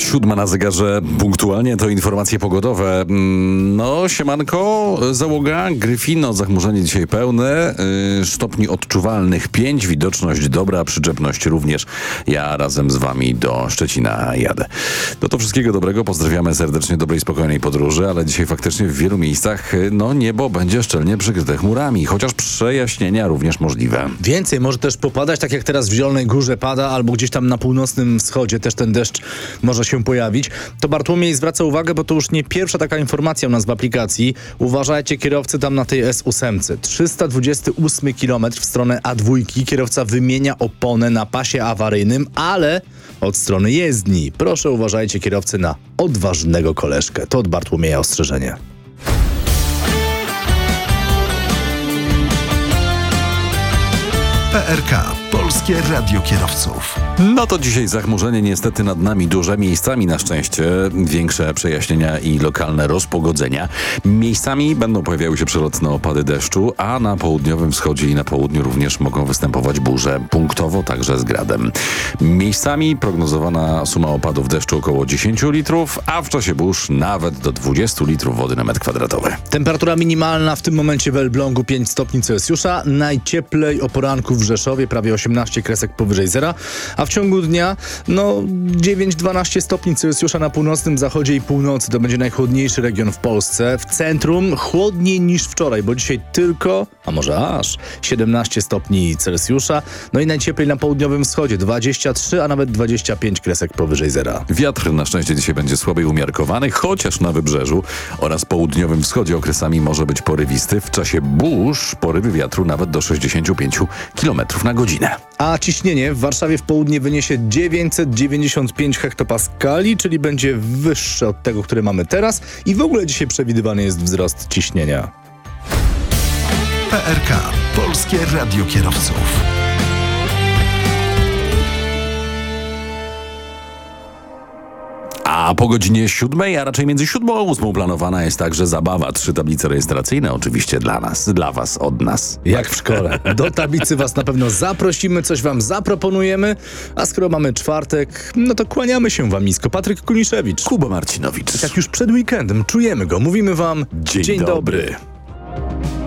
7 na zegarze punktualnie, to informacje pogodowe. No, siemanko, załoga, Gryfino, zachmurzenie dzisiaj pełne, stopni odczuwalnych 5, widoczność dobra, przyczepność również. Ja razem z wami do Szczecina jadę. To wszystkiego dobrego, pozdrawiamy serdecznie, dobrej, spokojnej podróży, ale dzisiaj faktycznie w wielu miejscach, niebo będzie szczelnie przykryte chmurami, chociaż przejaśnienia również możliwe. Więcej może też popadać, tak jak teraz w Zielonej Górze pada, albo gdzieś tam na północnym wschodzie też ten deszcz może się pojawić. To Bartłomiej zwraca uwagę, bo to już nie pierwsza taka informacja u nas w aplikacji. Uważajcie, kierowcy tam na tej S8. 328 km w stronę A2. Kierowca wymienia oponę na pasie awaryjnym, ale od strony jezdni. Proszę uważajcie, kierowcy, na odważnego koleżkę. To od Bartłomieja ostrzeżenie. PRK, Polskie Radio Kierowców. No to dzisiaj zachmurzenie niestety nad nami duże, miejscami na szczęście większe przejaśnienia i lokalne rozpogodzenia. Miejscami będą pojawiały się przelotne opady deszczu, a na południowym wschodzie i na południu również mogą występować burze, punktowo także z gradem. Miejscami prognozowana suma opadów deszczu około 10 litrów, a w czasie burz nawet do 20 litrów wody na metr kwadratowy. Temperatura minimalna w tym momencie w Elblągu 5 stopni Celsjusza, najcieplej o poranku w Rzeszowie, prawie 18 kresek powyżej zera, a w ciągu dnia 9-12 stopni Celsjusza na północnym zachodzie i północy. To będzie najchłodniejszy region w Polsce. W centrum chłodniej niż wczoraj, bo dzisiaj tylko, a może aż 17 stopni Celsjusza. No i najcieplej na południowym wschodzie 23, a nawet 25 kresek powyżej zera. Wiatr na szczęście dzisiaj będzie słabiej umiarkowany, chociaż na wybrzeżu oraz południowym wschodzie okresami może być porywisty. W czasie burz porywy wiatru nawet do 65 km na godzinę. A ciśnienie w Warszawie w południe wyniesie 995 hektopaskali, czyli będzie wyższe od tego, które mamy teraz, i w ogóle dzisiaj przewidywany jest wzrost ciśnienia. PRK, Polskie Radio Kierowców. A po godzinie 7, a raczej między 7 a 8 planowana jest także zabawa. 3 tablice rejestracyjne oczywiście dla nas, dla was, od nas. Jak w szkole. Do tablicy was na pewno zaprosimy, coś wam zaproponujemy, a skoro mamy czwartek, no to kłaniamy się wam nisko. Patryk Kuniszewicz. Kuba Marcinowicz. Tak już przed weekendem czujemy go. Mówimy wam Dzień dobry.